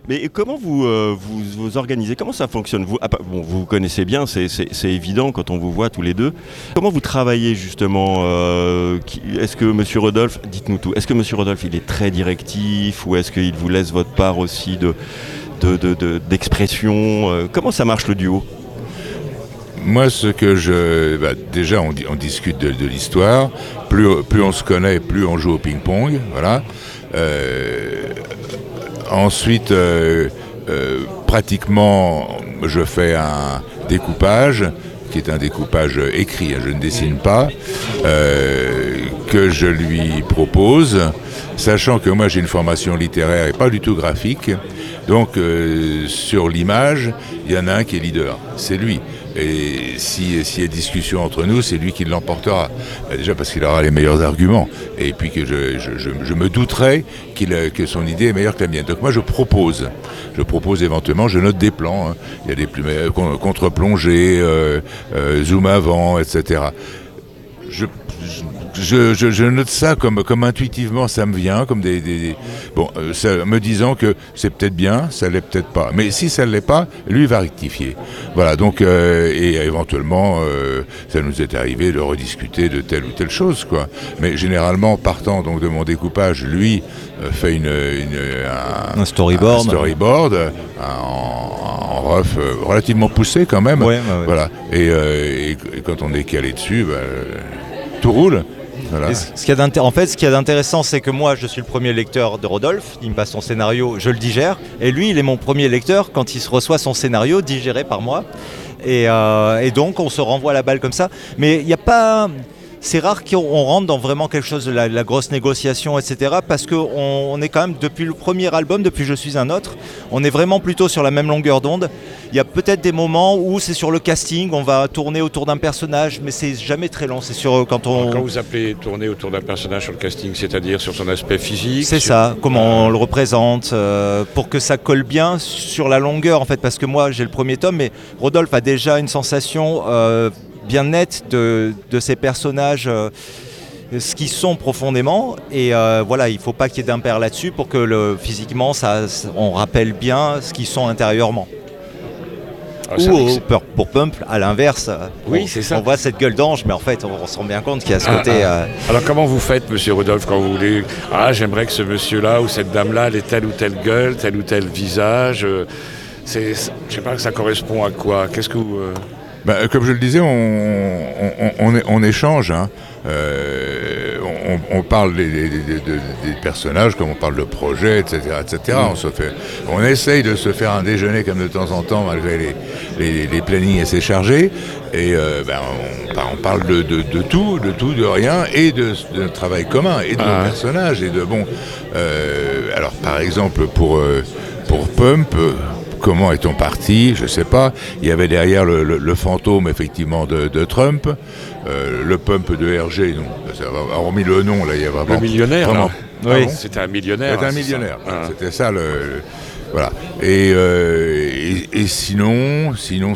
Mais comment vous organisez? Comment ça fonctionne? Vous vous connaissez bien, c'est évident quand on vous voit tous les deux. Comment vous travaillez justement? Est-ce que Monsieur Rodolphe, dites-nous tout, est-ce que Monsieur Rodolphe il est très directif ou est-ce qu'il vous laisse votre part aussi d'expression? Comment ça marche le duo? Moi, déjà, on discute de l'histoire. Plus on se connaît, plus on joue au ping-pong. Voilà. Ensuite, pratiquement, je fais un découpage, qui est un découpage écrit, je ne dessine pas, que je lui propose, sachant que moi j'ai une formation littéraire et pas du tout graphique. Donc, sur l'image, il y en a un qui est leader, c'est lui. Et s'il y a discussion entre nous, c'est lui qui l'emportera. Déjà parce qu'il aura les meilleurs arguments. Et puis que je me douterai que son idée est meilleure que la mienne. Donc moi je propose éventuellement, je note des plans. Hein. Il y a des contre-plongées, zoom avant, etc. Je note ça comme intuitivement ça me vient, comme me disant que c'est peut-être bien, ça l'est peut-être pas. Mais si ça ne l'est pas, lui va rectifier. Voilà, donc, et éventuellement, ça nous est arrivé de rediscuter de telle ou telle chose, quoi. Mais généralement, partant donc de mon découpage, lui fait un storyboard en rough relativement poussé quand même. Ouais. Voilà. Et quand on est calé dessus, tout roule. Voilà. Ce qu'il y a d'intéressant, c'est que moi, je suis le premier lecteur de Rodolphe. Il me passe son scénario, je le digère. Et lui, il est mon premier lecteur quand il reçoit son scénario digéré par moi. Et donc, on se renvoie la balle comme ça. Mais il n'y a pas... C'est rare qu'on rentre dans vraiment quelque chose de la grosse négociation, etc. Parce qu'on est quand même, depuis le premier album, depuis Je suis un autre, on est vraiment plutôt sur la même longueur d'onde. Il y a peut-être des moments où c'est sur le casting, on va tourner autour d'un personnage, mais c'est jamais très long. C'est sur Quand vous appelez tourner autour d'un personnage sur le casting, c'est-à-dire sur son aspect physique? C'est ça, comment on le représente, pour que ça colle bien sur la longueur, en fait. Parce que moi, j'ai le premier tome, mais Rodolphe a déjà une sensation... bien nette de ces personnages, ce qu'ils sont profondément, et voilà, il ne faut pas qu'il y ait d'impair là-dessus pour que physiquement on rappelle bien ce qu'ils sont intérieurement. Pour Pump, à l'inverse, c'est ça. On voit cette gueule d'ange, mais en fait on se rend bien compte qu'il y a ce côté... Alors comment vous faites, monsieur Rodolphe, quand vous voulez... j'aimerais que ce monsieur-là ou cette dame-là ait telle ou telle gueule, tel ou tel visage, je sais pas, ça correspond à quoi? Qu'est-ce que vous... comme je le disais, on échange. Hein. On parle des personnages, comme on parle de projets, etc. On essaye de se faire un déjeuner comme de temps en temps, malgré les plannings assez chargés. Et on parle de tout, de rien, et de notre travail commun, et de nos personnages. Alors, par exemple, pour Pump... Comment est-on parti? Je ne sais pas. Il y avait derrière le fantôme, effectivement, de Trump, le Pump de Hergé. Hormis le nom, là, il y a vraiment... Le millionnaire, vraiment, là. Oui. C'était un millionnaire. C'était un millionnaire. C'était ça, voilà. Et sinon...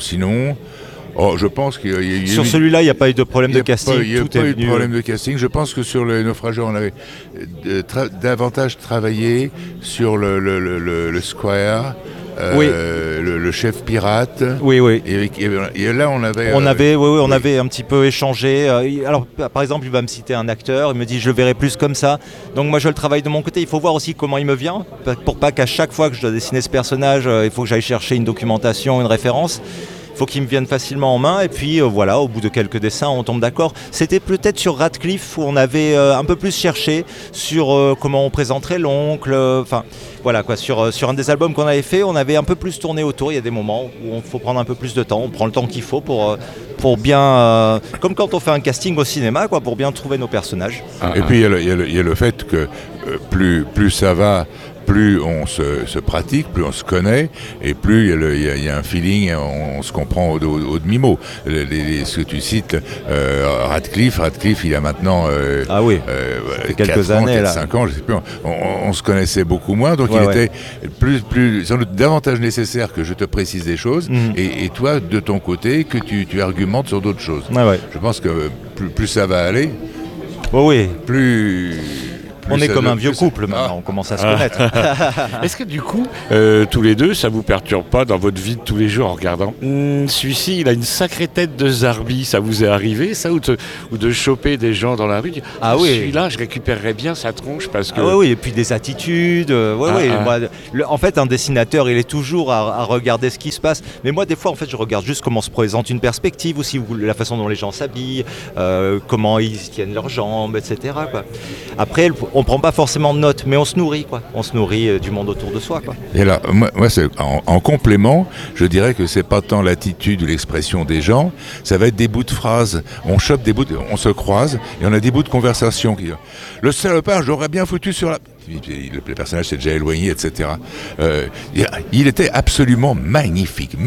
je pense qu'il y a sur celui-là, il n'y a pas eu de problème de casting. Il n'y a pas eu de problème de casting. Je pense que sur le naufrageur, on avait davantage travaillé sur le Squire... le chef pirate. Oui. Et là, on avait un petit peu échangé. Alors, par exemple, il va me citer un acteur. Il me dit, je le verrai plus comme ça. Donc, moi, je le travaille de mon côté. Il faut voir aussi comment il me vient, pour pas qu'à chaque fois que je dois dessiner ce personnage, il faut que j'aille chercher une documentation, une référence. Il faut qu'il me vienne facilement en main, et puis voilà, au bout de quelques dessins, on tombe d'accord. C'était peut-être sur Radcliffe où on avait un peu plus cherché sur comment on présenterait l'oncle. Voilà quoi, sur un des albums qu'on avait fait, on avait un peu plus tourné autour. Il y a des moments où il faut prendre un peu plus de temps. On prend le temps qu'il faut pour bien, comme quand on fait un casting au cinéma, quoi, pour bien trouver nos personnages. Et puis il y a le fait que plus ça va, plus on se pratique, plus on se connaît, et plus il y a un feeling, on se comprend au demi-mot. Ce que tu cites, Radcliffe, il a maintenant quelques années, 5 ans, je sais plus. On se connaissait beaucoup moins, donc il était plus sans doute davantage nécessaire que je te précise des choses, et toi, de ton côté, que tu argumentes sur d'autres choses. Je pense que plus ça va aller, plus On est comme un vieux couple maintenant, on commence à se connaître. Est-ce que du coup, tous les deux, ça vous perturbe pas dans votre vie de tous les jours en regardant celui-ci, il a une sacrée tête de zarbi, ça vous est arrivé ça, ou de choper des gens dans la rue, celui-là, je récupérerais bien sa tronche parce que... oui, et puis des attitudes, Moi, en fait, un dessinateur, il est toujours à regarder ce qui se passe, mais moi, des fois, en fait, je regarde juste comment se présente une perspective aussi, la façon dont les gens s'habillent, comment ils tiennent leurs jambes, etc. quoi. Après, on prend pas forcément de notes, mais on se nourrit, quoi. On se nourrit du monde autour de soi, quoi. Et là, moi c'est, en complément, je dirais que c'est pas tant l'attitude ou l'expression des gens, ça va être des bouts de phrases. On chope des bouts, on se croise et on a des bouts de conversation qui le salopard, j'aurais bien foutu sur la... Le personnage s'est déjà éloigné, etc. Il était absolument magnifique.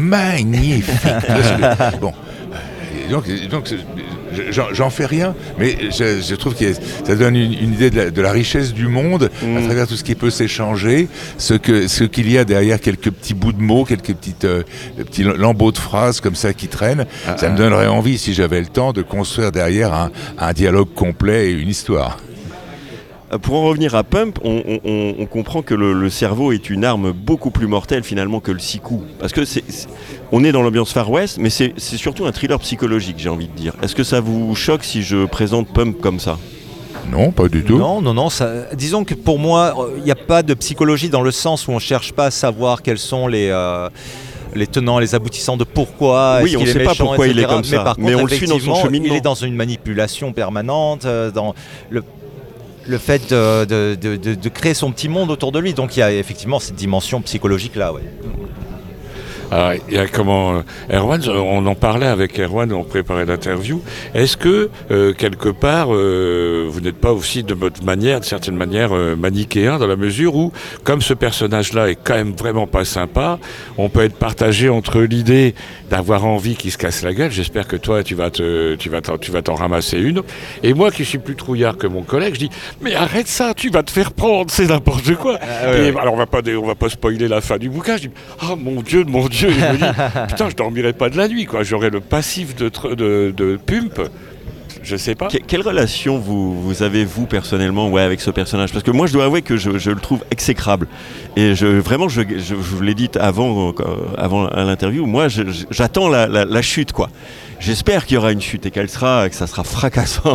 Bon. Donc j'en fais rien, mais je trouve que ça donne une idée de la richesse du monde à travers tout ce qui peut s'échanger, ce qu'il y a derrière quelques petits bouts de mots, quelques petits lambeaux de phrases comme ça qui traînent. Ça me donnerait envie, si j'avais le temps, de construire derrière un dialogue complet et une histoire. Pour en revenir à Pump, on comprend que le cerveau est une arme beaucoup plus mortelle finalement que le siku. Parce que on est dans l'ambiance Far West, mais c'est surtout un thriller psychologique, j'ai envie de dire. Est-ce que ça vous choque si je présente Pump comme ça ? Non, pas du tout. Non, disons que pour moi, il n'y a pas de psychologie dans le sens où on ne cherche pas à savoir quels sont les tenants, les aboutissants de pourquoi on ne sait pas pourquoi il est comme ça, mais on le suit dans son cheminement. Il est dans une manipulation permanente, dans le fait de créer son petit monde autour de lui. Donc il y a effectivement cette dimension psychologique-là. Ouais. Alors, il y a Erwan, on en parlait avec Erwan, on préparait l'interview. Est-ce que, quelque part, vous n'êtes pas aussi de certaine manière, manichéen, dans la mesure où, comme ce personnage-là est quand même vraiment pas sympa, on peut être partagé entre l'idée d'avoir envie qu'il se casse la gueule, j'espère que toi, tu vas t'en ramasser une, et moi qui suis plus trouillard que mon collègue, je dis, mais arrête ça, tu vas te faire prendre, c'est n'importe quoi. Alors, on va pas spoiler la fin du bouquin, je dis, oh mon Dieu, et je me dis, putain, je dormirai pas de la nuit, quoi. J'aurai le passif de Pump. Je sais pas. Quelle relation vous avez, vous, personnellement, avec ce personnage ? Parce que moi, je dois avouer que je le trouve exécrable. Et je vous l'ai dit avant à l'interview, moi, j'attends la chute, quoi. J'espère qu'il y aura une chute et que ça sera fracassant.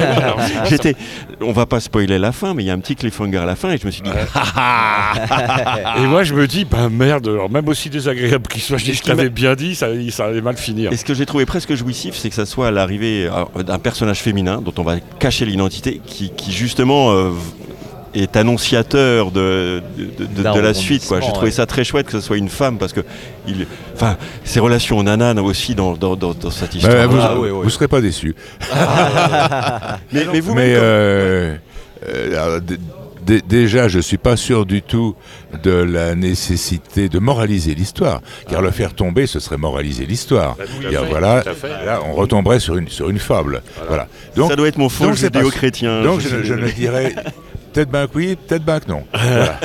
On va pas spoiler la fin, mais il y a un petit cliffhanger à la fin et je me suis dit, et moi je me dis, merde, alors même aussi désagréable qu'il soit, je t'avais bien dit, ça allait mal finir. Et ce que j'ai trouvé presque jouissif, c'est que ça soit à l'arrivée d'un personnage féminin dont on va cacher l'identité, qui justement est annonciateur de la suite, quoi. J'ai trouvé ça très chouette que ce soit une femme, parce que ces relations nanan aussi dans cette histoire. Vous serez pas déçus. mais vous. Déjà, je ne suis pas sûr du tout de la nécessité de moraliser l'histoire, car le faire tomber, ce serait moraliser l'histoire. Là, on retomberait sur une fable. Voilà. Donc, ça doit être mon fond judéo-chrétien. Donc, je ne dirais peut-être bien que oui, peut-être bien que non. Voilà.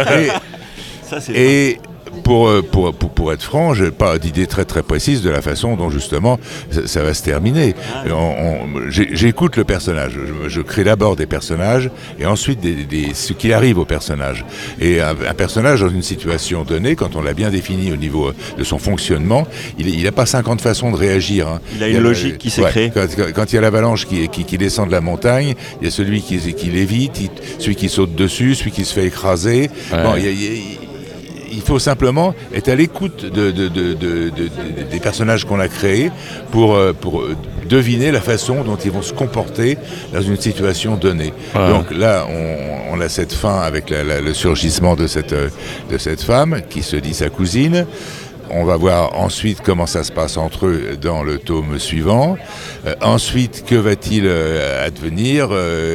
Et pour être franc, je n'ai pas d'idée très très précise de la façon dont justement ça va se terminer. J'écoute le personnage, je crée d'abord des personnages et ensuite ce qui arrive au personnage. Et un personnage dans une situation donnée, quand on l'a bien défini au niveau de son fonctionnement, il n'a pas 50 façons de réagir. Hein. Il a une logique qui s'est créée. Quand il y a l'avalanche qui descend de la montagne, il y a celui qui l'évite, celui qui saute dessus, celui qui se fait écraser. Ouais. Bon, il faut simplement être à l'écoute des personnages qu'on a créés pour deviner la façon dont ils vont se comporter dans une situation donnée. Ouais. Donc là, on a cette fin avec le surgissement de cette femme qui se dit sa cousine. On va voir ensuite comment ça se passe entre eux dans le tome suivant. Ensuite, que va-t-il advenir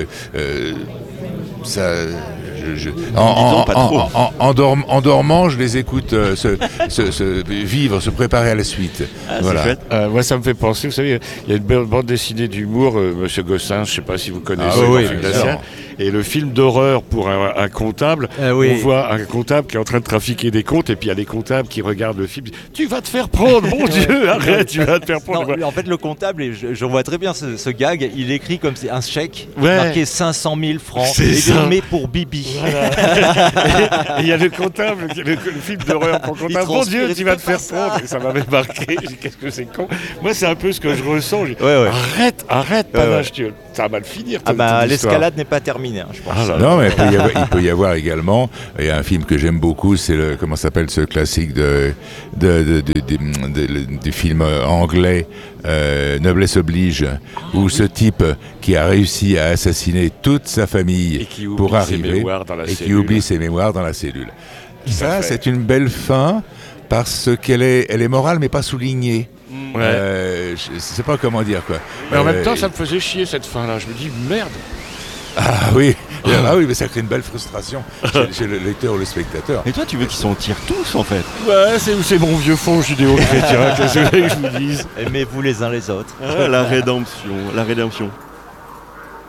En dormant, je les écoute se préparer à la suite. Voilà. Moi, ça me fait penser, vous savez, il y a une bande dessinée d'humour, Monsieur Gossin, je ne sais pas si vous connaissez. Oui, Et le film d'horreur pour un comptable, oui. on voit un comptable qui est en train de trafiquer des comptes et puis il y a les comptables qui regardent le film. Tu vas te faire prendre, mon Dieu, arrête, tu vas te faire prendre. Non, en fait, le comptable, et je vois très bien ce gag, il écrit comme c'est un chèque Ouais. marqué 500 000 francs C'est et ça. il met pour Bibi. Voilà. Et il y a le comptable, le film d'horreur pour comptable. Mon transpire, Dieu, il tu vas fait te faire pas ça. prendre. Et ça m'avait marqué. J'ai dit, qu'est-ce que c'est con. Moi, c'est un peu ce que je ressens. Ouais. Arrête, Panache, ça va mal finir. Ah ton bah, histoire. l'escalade n'est pas terminée, hein, je pense. Ah là là. Non, mais il peut y avoir également, il y a un film que j'aime beaucoup, c'est comment s'appelle ce classique du film anglais, Noblesse oblige, où ce type qui a réussi à assassiner toute sa famille Et qui oublie pour ses arriver mémoires dans la et qui cellule. oublie ses mémoires dans la cellule. Ça, fait. c'est une belle fin parce qu'elle est morale mais pas soulignée. Ouais. Je sais pas comment dire quoi. Mais en même temps, ça me faisait chier cette fin-là. Je me dis, merde. Ah oui, mais ça crée une belle frustration chez le lecteur ou le spectateur. Et toi, tu veux qu'ils s'en tirent tous, en fait? Ouais, c'est mon vieux fond judéo-chrétien. Qu'est-ce que vous voulez que je vous dise? Aimez-vous les uns les autres. La rédemption, la rédemption.